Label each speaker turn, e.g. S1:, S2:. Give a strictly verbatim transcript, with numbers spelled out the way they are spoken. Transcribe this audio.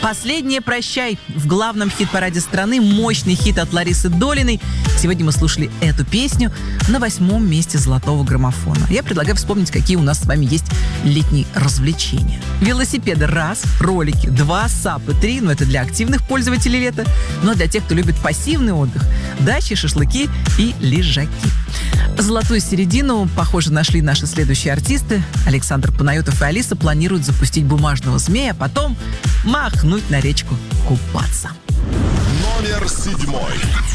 S1: «Последнее прощай» в главном хит-параде страны. Мощный хит от Ларисы Долиной. Сегодня мы слушали эту песню на восьмом месте золотого граммофона. Я предлагаю вспомнить, какие у нас с вами есть летние развлечения. Велосипеды – раз, ролики – два, сапы – три, но это для активных пользователей лета. Ну а для тех, кто любит пассивный отдых – дачи, шашлыки и лежаки. Золотую середину, похоже, нашли наши следующие артисты. Александр Панайотов и Алиса планируют запустить бумажного змея, а потом махнуть на речку купаться.
S2: Номер седьмой.